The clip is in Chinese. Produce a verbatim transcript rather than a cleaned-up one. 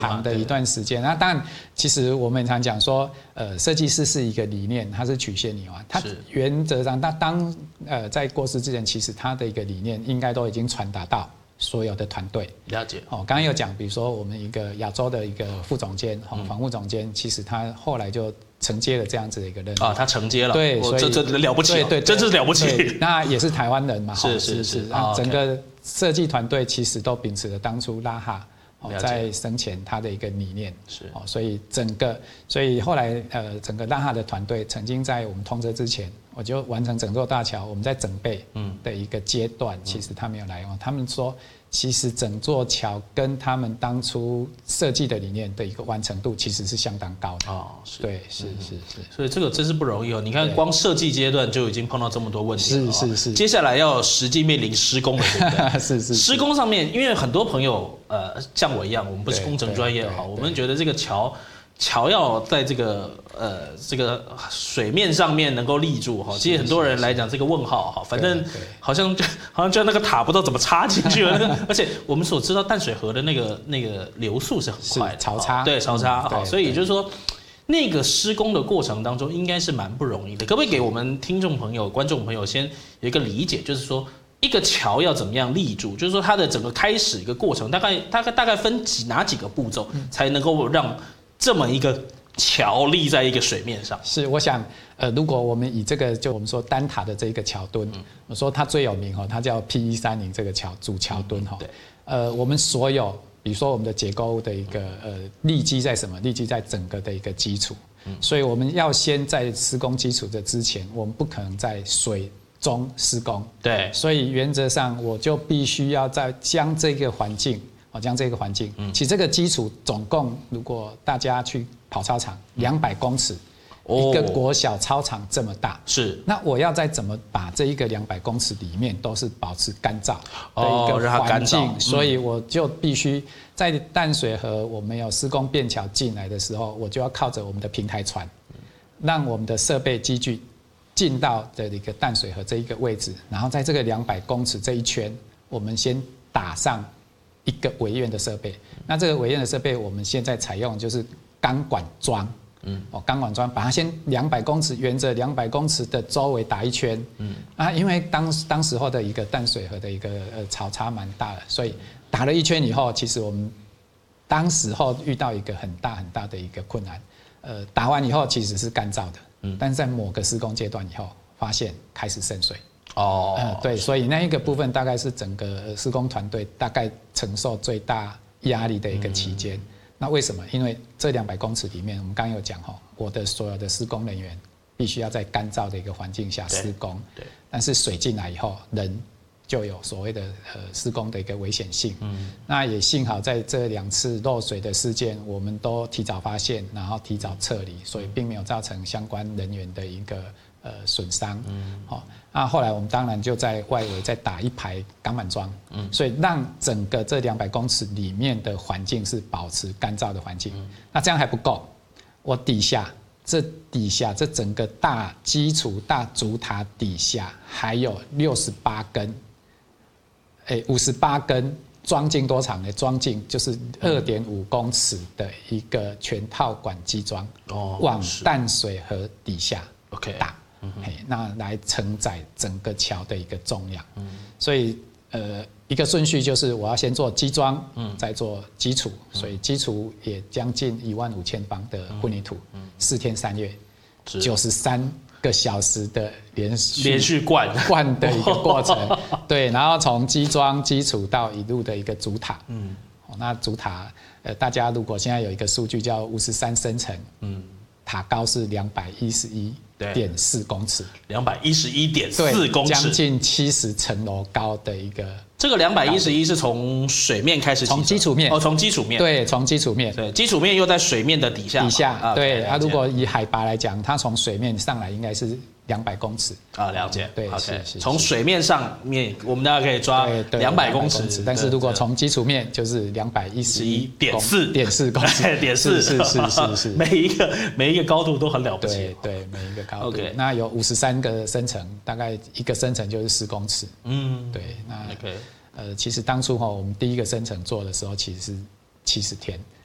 长的一段时间。那当然，其实我们常讲说，呃，设计师是一个理念，它是曲线理化，它原则上，它当呃在过世之前，其实它的一个理念应该都已经传达到所有的团队。 了解。 哦，刚刚有讲，比如说我们一个亚洲的一个副总监，哦，防护总监，其实他后来就承接了这样子的一个任务啊，他承接了， 对，所以这这了不起， 对对， 真是了不起。 那也是台湾人嘛， 是是是， 整个设计团队其实都秉持了当初拉哈。在生前他的一个理念是哦，所以整个，所以后来呃，整个拉哈的团队曾经在我们通车之前，我就完成整座大桥，我们在整备的一个阶段，嗯、其实他没有来用，他们说其实整座桥跟他们当初设计的理念的一个完成度其实是相当高的哦，是对，是是是， 所以这个真是不容易哦。你看，光设计阶段就已经碰到这么多问题了， 是是是。 接下来要实际面临施工了，对不对？ 是是。 施工上面，因为很多朋友呃像我一样，我们不是工程专业哈，我们觉得这个桥。桥要在这个呃这个水面上面能够立住哈，其实很多人来讲这个问号哈，反正好像就好像就那个塔不知道怎么插进去了，那个而且我们所知道淡水河的那个那个流速是很快的， 潮差对潮差好，所以也就是说那个施工的过程当中应该是蛮不容易的，可不可以给我们听众朋友、观众朋友先有一个理解，就是说一个桥要怎么样立住，就是说它的整个开始一个过程大概大概大概分几哪几个步骤才能够让这么一个桥立在一个水面上， 是我想，呃，如果我们以这个就我们说单塔的这一个桥墩，嗯、我说它最有名哈，它叫 P 一三零这个桥主桥墩哈，嗯、呃，我们所有比如说我们的结构的一个呃立基在什么？立基在整个的一个基础，嗯、所以我们要先在施工基础的之前，我们不可能在水中施工， 对， 所以原则上我就必须要在将这个环境。哦，将这个环境，嗯，其实这个基础总共，如果大家去跑操场，两百公尺，一个国小操场这么大， 是。 那我要再怎么把这一个两百公尺里面都是保持干燥的一个环境，哦、所以我就必须在淡水河我们有施工便桥进来的时候，我就要靠着我们的平台船，让我们的设备机具进到的一个淡水河这一个位置，然后在这个两百公尺这一圈，我们先打上。一个围院的设备，那这个围院的设备，我们现在采用就是钢管桩，嗯，哦，钢管桩把它先两百公尺，沿着两百公尺的周围打一圈，嗯，啊，因为当当时候的一个淡水河的一个呃潮差蛮大的，所以打了一圈以后，其实我们当时候遇到一个很大很大的一个困难，呃，打完以后其实是干燥的，嗯，但是在某个施工阶段以后，发现开始渗水。哦、呃，对，所以那一个部分大概是整个施工团队大概承受最大压力的一个期间。嗯、那为什么？因为这两百公尺里面，我们刚刚有讲哈，我的所有的施工人员必须要在干燥的一个环境下施工。对。对但是水进来以后，人就有所谓的呃施工的一个危险性。嗯。那也幸好在这两次漏水的事件，我们都提早发现，然后提早撤离，所以并没有造成相关人员的一个呃损伤。嗯。好。那后来我们当然就在外围再打一排钢板桩，嗯，所以让整个这两百公尺里面的环境是保持干燥的环境。嗯、那这样还不够，我底下这底下这整个大基础大主塔底下还有六十八根，哎，五十八根装进多长呢？装进就是二点五公尺的一个全套管基桩，哦，往淡水河底下打。嗯、那来承载整个桥的一个重量，嗯、所以呃一个顺序就是我要先做基桩，嗯、再做基础，嗯、所以基础也将近一万五千方的混凝土，嗯、四天三夜，九十三个小时的连续连续灌灌的一个过程，对，然后从基桩基础到一路的一个主塔，嗯，那主塔呃大家如果现在有一个数据叫五十三升层，嗯，塔高是两百一十一。点四公尺， 两百一十一点四公尺， 将近七十层楼高的一个。 这个两百一十一是从水面开始起， 从基础面哦，从基础面， 对，从基础面， 对，基础面又在水面的底下， 底下，对啊。如果以海拔来讲，它从水面上来应该是两百公尺啊，了解， 对， 是是。从水面上面，我们大家可以抓两百公尺， 但是如果从基础面就是两百一十一点四点四公尺， 点四， 是是是是， 每一个每一个高度都很了不起， 对对，每一个高度。那有五十三个升层，大概一个升层就是十公尺，嗯，对，那 OK。呃，其实当初哈，我们第一个升层做的时候，其实是七十天，